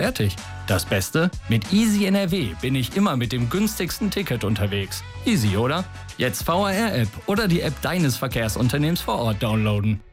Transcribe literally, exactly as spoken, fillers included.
Fertig. Das Beste? Mit Easy N R W bin ich immer mit dem günstigsten Ticket unterwegs. Easy, oder? Jetzt V R R-App oder die App deines Verkehrsunternehmens vor Ort downloaden.